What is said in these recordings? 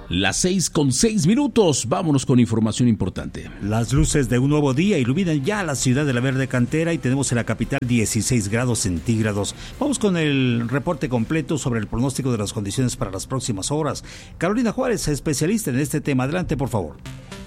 Las 6:06. Vámonos con información importante. Las luces de un nuevo día iluminan ya la ciudad de la Verde Cantera y tenemos en la capital 16 grados centígrados. Vamos con el reporte completo sobre el pronóstico de las condiciones para las próximas horas. Carolina Juárez, especialista en este tema. Adelante, por favor.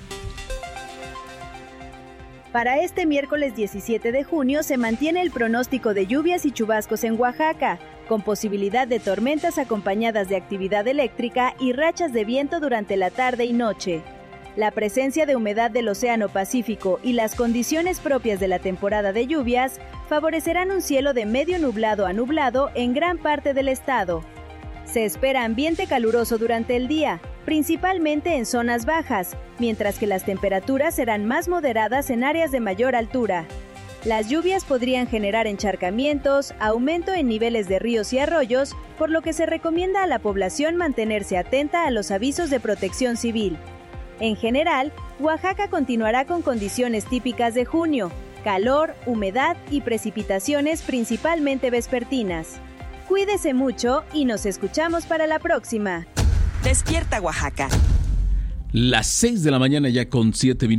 Para este miércoles 17 de junio se mantiene el pronóstico de lluvias y chubascos en Oaxaca, con posibilidad de tormentas acompañadas de actividad eléctrica y rachas de viento durante la tarde y noche. La presencia de humedad del Océano Pacífico y las condiciones propias de la temporada de lluvias favorecerán un cielo de medio nublado a nublado en gran parte del estado. Se espera ambiente caluroso durante el día, principalmente en zonas bajas, mientras que las temperaturas serán más moderadas en áreas de mayor altura. Las lluvias podrían generar encharcamientos, aumento en niveles de ríos y arroyos, por lo que se recomienda a la población mantenerse atenta a los avisos de protección civil. En general, Oaxaca continuará con condiciones típicas de junio, calor, humedad y precipitaciones principalmente vespertinas. Cuídese mucho y nos escuchamos para la próxima. Despierta Oaxaca. Las 6 de la mañana ya con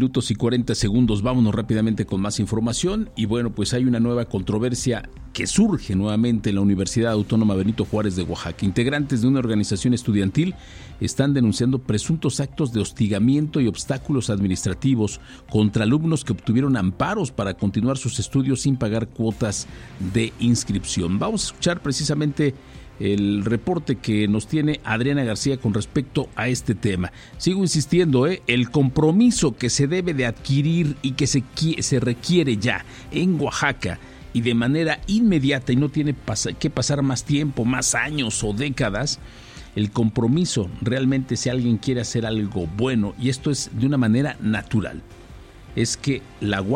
7:40. Vámonos rápidamente con más información. Y bueno, pues hay una nueva controversia que surge nuevamente en la Universidad Autónoma Benito Juárez de Oaxaca. Integrantes de una organización estudiantil están denunciando presuntos actos de hostigamiento y obstáculos administrativos contra alumnos que obtuvieron amparos para continuar sus estudios sin pagar cuotas de inscripción. Vamos a escuchar precisamente el reporte que nos tiene Adriana García con respecto a este tema. Sigo insistiendo, el compromiso que se debe de adquirir y que se requiere ya en Oaxaca y de manera inmediata, y no tiene que pasar más tiempo, más años o décadas. El compromiso realmente, si alguien quiere hacer algo bueno, y esto es de una manera natural, es que en la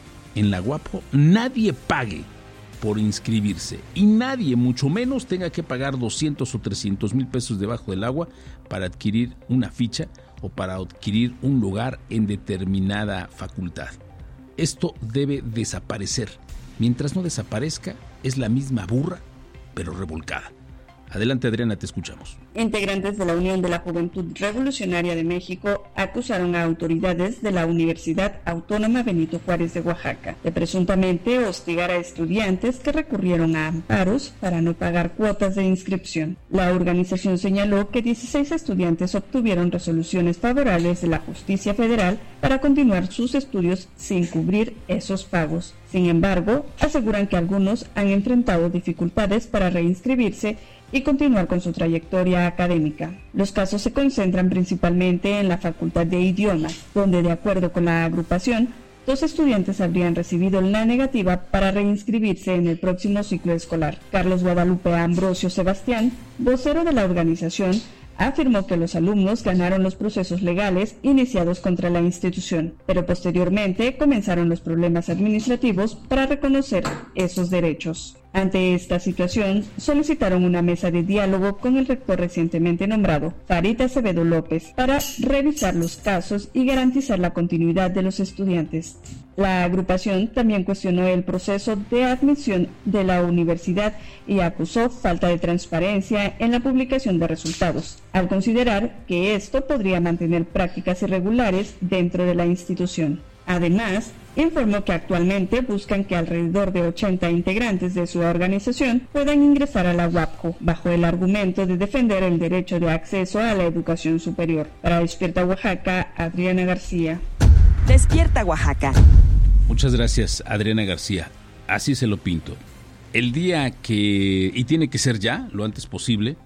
UAPJO nadie pague por inscribirse y nadie, mucho menos, tenga que pagar 200 o 300 mil pesos debajo del agua para adquirir una ficha o para adquirir un lugar en determinada facultad. Esto debe desaparecer. Mientras no desaparezca, es la misma burra, pero revolcada. Adelante, Adriana, te escuchamos. Integrantes de la Unión de la Juventud Revolucionaria de México acusaron a autoridades de la Universidad Autónoma Benito Juárez de Oaxaca de presuntamente hostigar a estudiantes que recurrieron a amparos para no pagar cuotas de inscripción. La organización señaló que 16 estudiantes obtuvieron resoluciones favorables de la Justicia Federal para continuar sus estudios sin cubrir esos pagos. Sin embargo, aseguran que algunos han enfrentado dificultades para reinscribirse y continuar con su trayectoria académica. Los casos se concentran principalmente en la Facultad de Idiomas, donde, de acuerdo con la agrupación, 2 estudiantes habrían recibido la negativa para reinscribirse en el próximo ciclo escolar. Carlos Guadalupe Ambrosio Sebastián, vocero de la organización, afirmó que los alumnos ganaron los procesos legales iniciados contra la institución, pero posteriormente comenzaron los problemas administrativos para reconocer esos derechos. Ante esta situación, solicitaron una mesa de diálogo con el rector recientemente nombrado, Farid Acevedo López, para revisar los casos y garantizar la continuidad de los estudiantes. La agrupación también cuestionó el proceso de admisión de la universidad y acusó falta de transparencia en la publicación de resultados, al considerar que esto podría mantener prácticas irregulares dentro de la institución. Además, informó que actualmente buscan que alrededor de 80 integrantes de su organización puedan ingresar a la UAPJO, bajo el argumento de defender el derecho de acceso a la educación superior. Para Despierta Oaxaca, Adriana García. Despierta Oaxaca. Muchas gracias, Adriana García. Así se lo pinto. El día que, y tiene que ser ya, lo antes posible,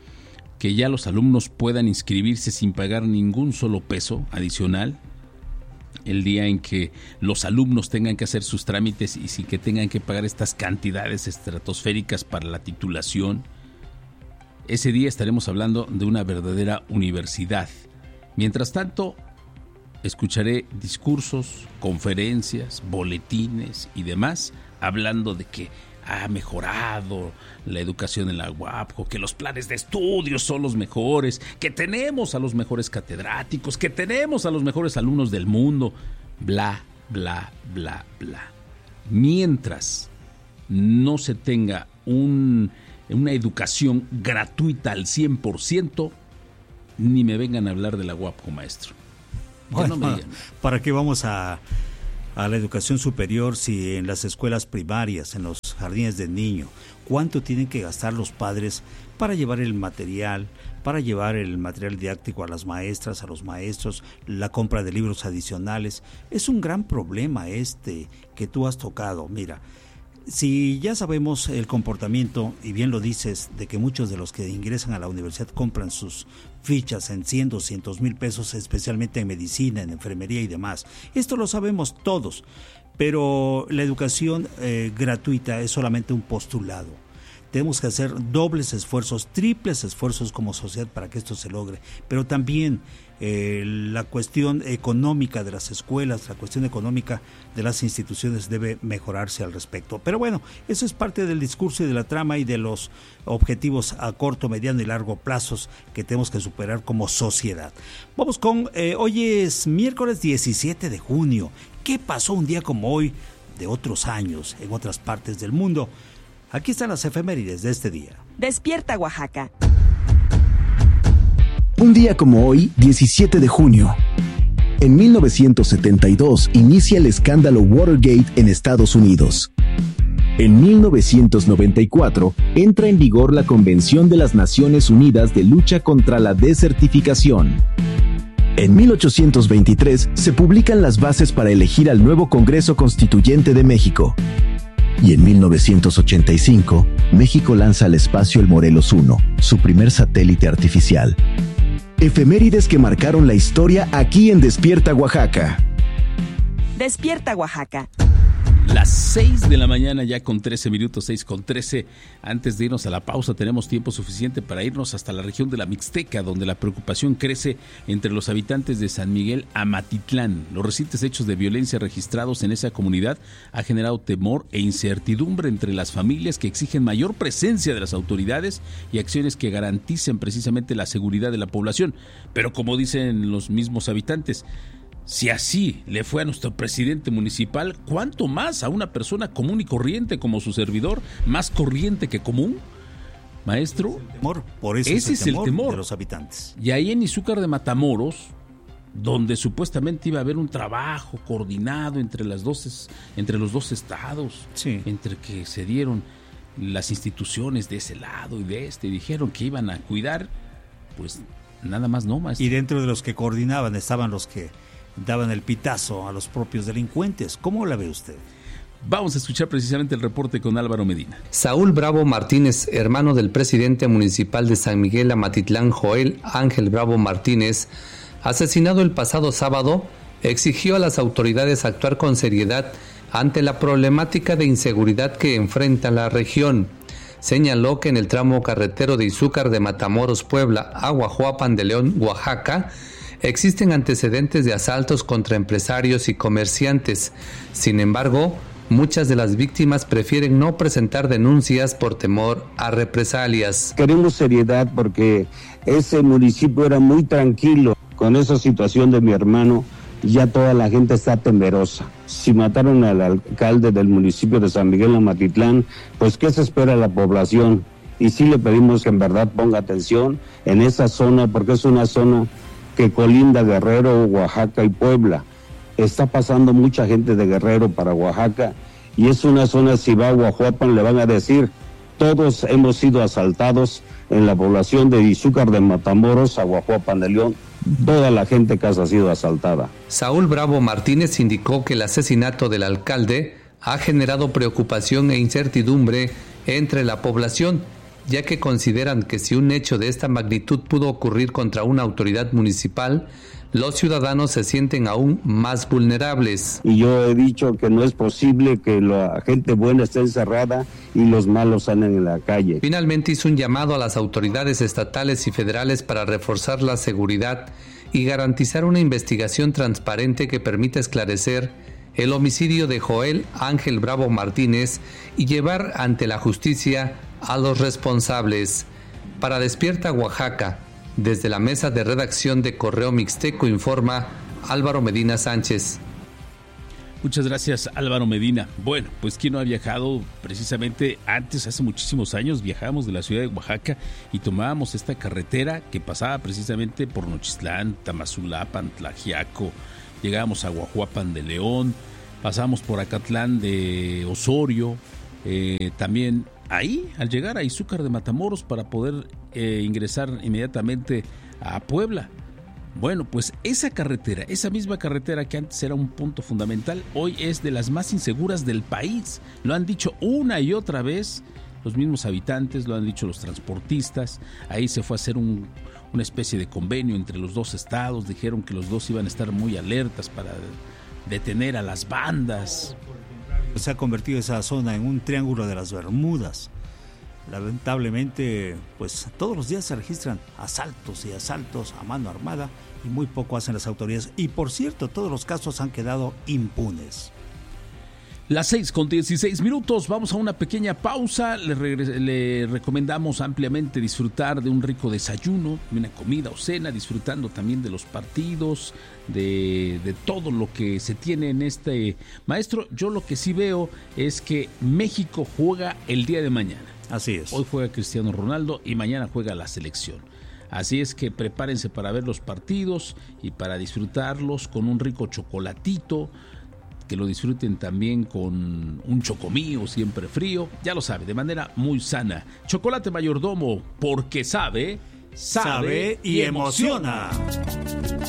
que ya los alumnos puedan inscribirse sin pagar ningún solo peso adicional, el día en que los alumnos tengan que hacer sus trámites y sin que tengan que pagar estas cantidades estratosféricas para la titulación, ese día estaremos hablando de una verdadera universidad. Mientras tanto, escucharé discursos, conferencias, boletines y demás hablando de que ha mejorado la educación en la UAPJO, que los planes de estudios son los mejores, que tenemos a los mejores catedráticos, que tenemos a los mejores alumnos del mundo, bla, bla, bla, bla. Mientras no se tenga una educación gratuita al 100%, ni me vengan a hablar de la UAPCO, maestro. Bueno, no ¿para qué vamos a la educación superior si en las escuelas primarias, en los jardines de niño, cuánto tienen que gastar los padres para llevar el material didáctico a las maestras, a los maestros, la compra de libros adicionales? Es un gran problema que tú has tocado. Mira, si ya sabemos el comportamiento, y bien lo dices, de que muchos de los que ingresan a la universidad compran sus fichas en 100, 200 mil pesos, especialmente en medicina, en enfermería y demás. Esto lo sabemos todos, pero la educación gratuita es solamente un postulado. Tenemos que hacer dobles esfuerzos, triples esfuerzos como sociedad para que esto se logre, pero también la cuestión económica de las escuelas, la cuestión económica de las instituciones debe mejorarse al respecto. Pero bueno, eso es parte del discurso y de la trama y de los objetivos a corto, mediano y largo plazos que tenemos que superar como sociedad. Vamos con, hoy es miércoles 17 de junio. ¿Qué pasó un día como hoy de otros años en otras partes del mundo? Aquí están las efemérides de este día. Despierta Oaxaca. Un día como hoy, 17 de junio. En 1972 inicia el escándalo Watergate en Estados Unidos. En 1994 entra en vigor la Convención de las Naciones Unidas de Lucha contra la Desertificación. En 1823 se publican las bases para elegir al nuevo Congreso Constituyente de México. Y en 1985, México lanza al espacio el Morelos 1, su primer satélite artificial. Efemérides que marcaron la historia aquí en Despierta Oaxaca. Despierta Oaxaca. Las 6 de la mañana ya con 13 minutos, 6:13. Antes de irnos a la pausa tenemos tiempo suficiente para irnos hasta la región de la Mixteca, donde la preocupación crece entre los habitantes de San Miguel Amatitlán. Los recientes hechos de violencia registrados en esa comunidad ha generado temor e incertidumbre entre las familias que exigen mayor presencia de las autoridades y acciones que garanticen precisamente la seguridad de la población. Pero como dicen los mismos habitantes, si así le fue a nuestro presidente municipal, ¿cuánto más a una persona común y corriente como su servidor, más corriente que común? Maestro, por eso ese es el temor de los habitantes. Y ahí en Izúcar de Matamoros, donde supuestamente iba a haber un trabajo coordinado entre los dos estados, sí, entre que se dieron las instituciones de ese lado y de este, y dijeron que iban a cuidar, pues nada más no, maestro. Y dentro de los que coordinaban estaban los que daban el pitazo a los propios delincuentes. ¿Cómo la ve usted? Vamos a escuchar precisamente el reporte con Álvaro Medina. Saúl Bravo Martínez, hermano del presidente municipal de San Miguel Amatitlán, Joel Ángel Bravo Martínez, asesinado el pasado sábado, exigió a las autoridades actuar con seriedad ante la problemática de inseguridad que enfrenta la región. Señaló que en el tramo carretero de Izúcar de Matamoros, Puebla, a Huajuapan de León, Oaxaca, existen antecedentes de asaltos contra empresarios y comerciantes. Sin embargo, muchas de las víctimas prefieren no presentar denuncias por temor a represalias. Queremos seriedad porque ese municipio era muy tranquilo. Con esa situación de mi hermano, ya toda la gente está temerosa. Si mataron al alcalde del municipio de San Miguel Amatitlán, pues ¿qué se espera la población? Y sí le pedimos que en verdad ponga atención en esa zona, porque es una zona que colinda Guerrero, Oaxaca y Puebla. Está pasando mucha gente de Guerrero para Oaxaca y es una zona, si va a Huajuapan le van a decir, todos hemos sido asaltados en la población de Izúcar de Matamoros a Huajuapan de León. Toda la gente que ha sido asaltada. Saúl Bravo Martínez indicó que el asesinato del alcalde ha generado preocupación e incertidumbre entre la población, ya que consideran que si un hecho de esta magnitud pudo ocurrir contra una autoridad municipal, los ciudadanos se sienten aún más vulnerables. Y yo he dicho que no es posible que la gente buena esté encerrada y los malos anden en la calle. Finalmente hizo un llamado a las autoridades estatales y federales para reforzar la seguridad y garantizar una investigación transparente que permita esclarecer el homicidio de Joel Ángel Bravo Martínez y llevar ante la justicia a los responsables. Para Despierta Oaxaca, desde la mesa de redacción de Correo Mixteco informa Álvaro Medina Sánchez. Muchas gracias, Álvaro Medina. Bueno, pues ¿quién no ha viajado? Precisamente antes, hace muchísimos años, viajábamos de la ciudad de Oaxaca y tomábamos esta carretera que pasaba precisamente por Nochistlán, Tamazulapan, Tlaxiaco, llegábamos a Guajuapan de León, pasamos por Acatlán de Osorio, también ahí, al llegar a Izúcar de Matamoros para poder ingresar inmediatamente a Puebla. Bueno, pues esa carretera, esa misma carretera que antes era un punto fundamental, hoy es de las más inseguras del país. Lo han dicho una y otra vez los mismos habitantes, lo han dicho los transportistas. Ahí se fue a hacer una especie de convenio entre los dos estados. Dijeron que los dos iban a estar muy alertas para detener a las bandas. Se ha convertido esa zona en un triángulo de las Bermudas. Lamentablemente, pues todos los días se registran asaltos y asaltos a mano armada y muy poco hacen las autoridades. Y por cierto, todos los casos han quedado impunes. Las 6:16, vamos a una pequeña pausa. Le recomendamos ampliamente disfrutar de un rico desayuno, una comida o cena, disfrutando también de los partidos, de todo lo que se tiene en este. Maestro, yo lo que sí veo es que México juega el día de mañana. Así es. Hoy juega Cristiano Ronaldo y mañana juega la selección. Así es que prepárense para ver los partidos y para disfrutarlos con un rico chocolatito, que lo disfruten también con un chocomío siempre frío, ya lo sabe, de manera muy sana. Chocolate Mayordomo, porque sabe y emociona.